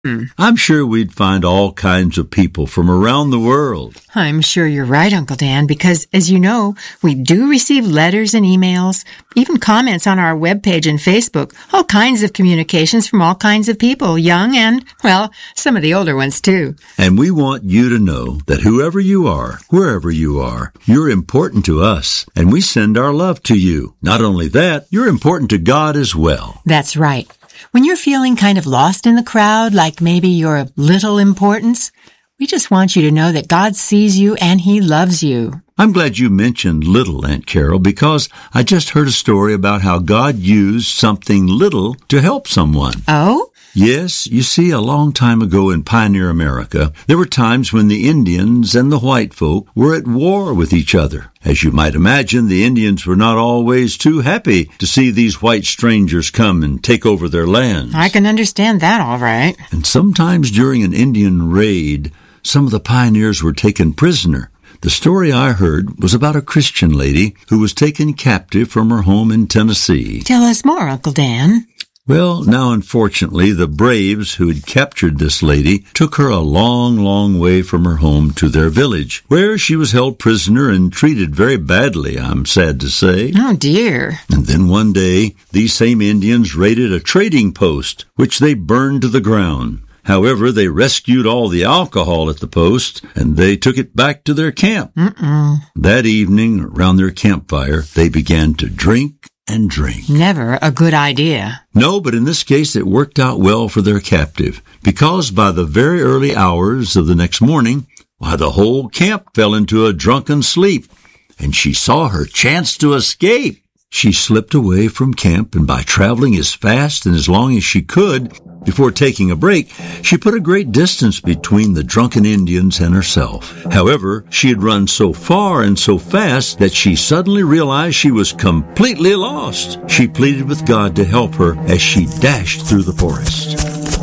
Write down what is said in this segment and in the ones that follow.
I'm sure we'd find all kinds of people from around the world. I'm sure you're right, Uncle Dan, because, as you know, we do receive letters and emails, even comments on our webpage and Facebook, all kinds of communications from all kinds of people, young and, well, some of the older ones, too. And we want you to know that whoever you are, wherever you are, you're important to us, and we send our love to you. Not only that, you're important to God as well. That's right. When you're feeling kind of lost in the crowd, like maybe you're of little importance, we just want you to know that God sees you and He loves you. I'm glad you mentioned little, Aunt Carol, because I just heard a story about how God used something little to help someone. Oh? Yes, you see, a long time ago in pioneer America, there were times when the Indians and the white folk were at war with each other. As you might imagine, the Indians were not always too happy to see these white strangers come and take over their lands. I can understand that all right. And sometimes during an Indian raid, some of the pioneers were taken prisoner. The story I heard was about a Christian lady who was taken captive from her home in Tennessee. Tell us more, Uncle Dan. Well, now, unfortunately, the braves who had captured this lady took her a long, long way from her home to their village, where she was held prisoner and treated very badly, I'm sad to say. Oh, dear. And then one day, these same Indians raided a trading post, which they burned to the ground. However, they rescued all the alcohol at the post, and they took it back to their camp. That evening, around their campfire, they began to drink and drink. Never a good idea. No, but in this case it worked out well for their captive, because by the very early hours of the next morning, the whole camp fell into a drunken sleep, and she saw her chance to escape. She slipped away from camp, and by traveling as fast and as long as she could, before taking a break, she put a great distance between the drunken Indians and herself. However, she had run so far and so fast that she suddenly realized she was completely lost. She pleaded with God to help her as she dashed through the forest.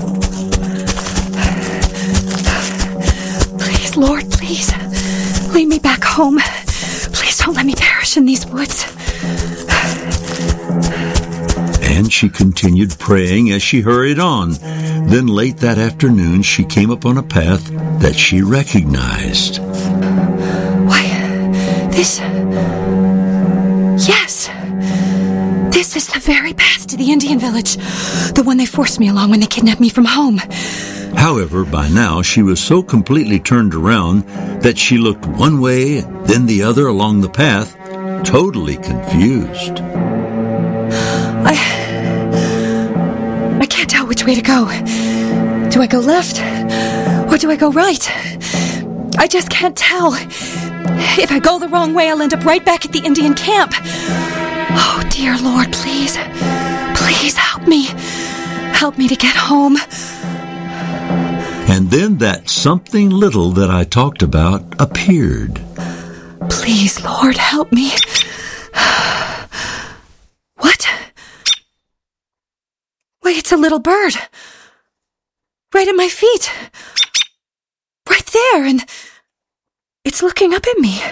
Please, Lord, please, lead me back home. Please don't let me perish in these woods. And she continued praying as she hurried on. Then late that afternoon, she came upon a path that she recognized. Why, this... Yes! This is the very path to the Indian village. The one they forced me along when they kidnapped me from home. However, by now, she was so completely turned around that she looked one way, then the other along the path, totally confused. I can't tell which way to go. Do I go left or do I go right? I just can't tell. If I go the wrong way, I'll end up right back at the Indian camp. Oh, dear Lord, please. Please help me. Help me to get home. And then that something little that I talked about appeared. Please, Lord, help me. What? Why, it's a little bird. Right at my feet. Right there, and it's looking up at me.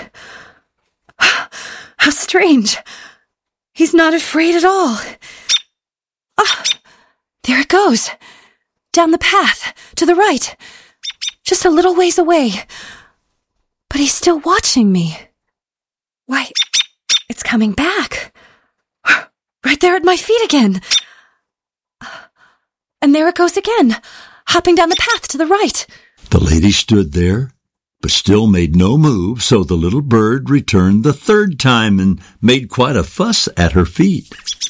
How strange. He's not afraid at all. Ah, there it goes. Down the path, to the right. Just a little ways away. But he's still watching me. Why, it's coming back. Right there at my feet again. And there it goes again, hopping down the path to the right. The lady stood there, but still made no move, so the little bird returned the third time and made quite a fuss at her feet.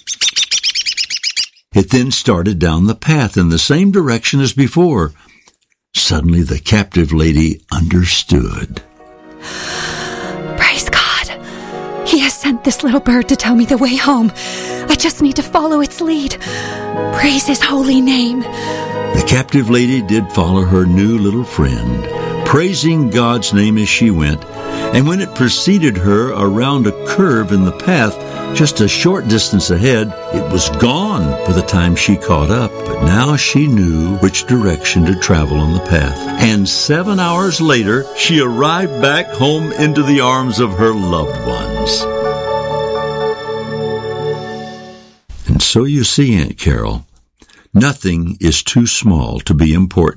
It then started down the path in the same direction as before. Suddenly the captive lady understood. Praise God. He has sent this little bird to tell me the way home. I just need to follow its lead. Praise His holy name. The captive lady did follow her new little friend, praising God's name as she went, and when it preceded her around a curve in the path, just a short distance ahead, it was gone by the time she caught up. But now she knew which direction to travel on the path. And 7 hours later, she arrived back home into the arms of her loved ones. And so you see, Aunt Carol, Nothing is too small to be important.